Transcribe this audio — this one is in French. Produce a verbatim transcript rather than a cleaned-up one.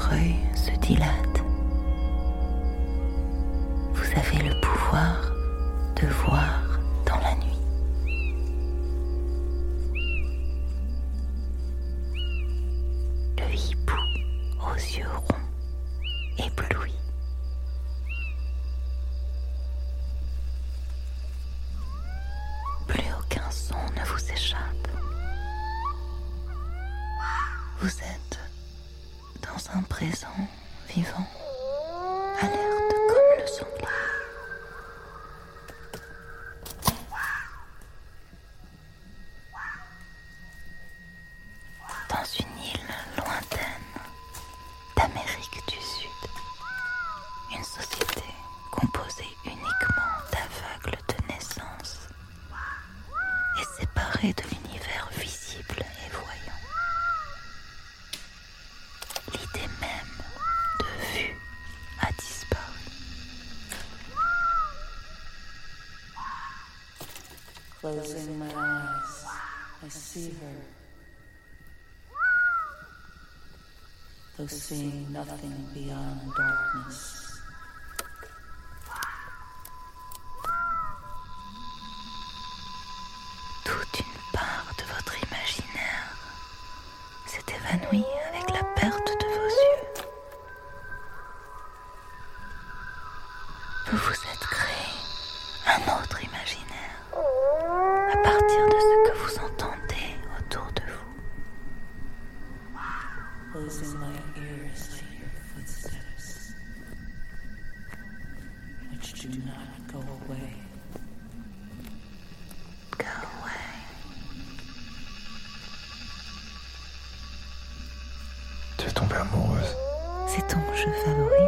votre œil se dilate. Vous avez le pouvoir de voir dans la nuit. Le hibou aux yeux ronds, ébloui. Plus aucun son ne vous échappe. Vous êtes dans un présent vivant, alerte comme le sanglier. Dans une île lointaine d'Amérique du Sud, une société composée uniquement d'aveugles de naissance et séparée de l'univers visible et voyant. L'idée même de vue a disparu. Closing my eyes, I see her. Though seeing nothing beyond darkness. Toute une part de votre imaginaire s'est évanouie avec la perte de vos yeux. Vous vous êtes créé un autre imaginaire à partir de ce que vous entendez autour de vous. Closing my ears, I hear footsteps, which do not go away. Go away. Tu es tombée amoureuse. C'est ton cheval